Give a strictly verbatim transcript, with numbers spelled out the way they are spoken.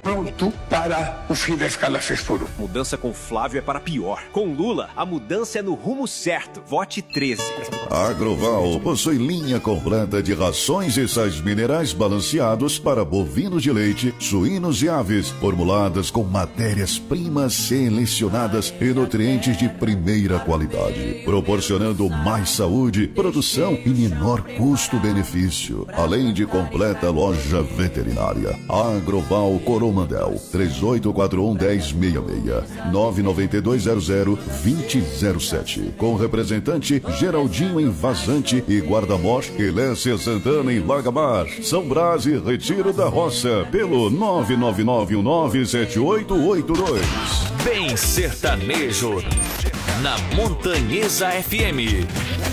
pronto para o fim da escala seis por um. Mudança com Flávio é para pior. Com Lula, a mudança é no rumo certo. Vote treze. A Agroval possui linha completa de rações e sais minerais balanceados para bovinos de leite, suínos e aves, formuladas com matérias-primas selecionadas e nutrientes de primeira qualidade, proporcionando mais saúde, produção e menor custo-benefício, além de completa loja veterinária. Agroval Coromandel, três oito quatro um, um zero seis seis, nove nove dois zero zero, dois zero zero sete, com representante Geraldinho em Vazante e Guarda-Mor, Elécia Santana em Lagamar, São Brás e Retiro da Roça, pelo nove nove nove um nove sete oito oito dois. Bem sertanejo, na Montanhesa F M.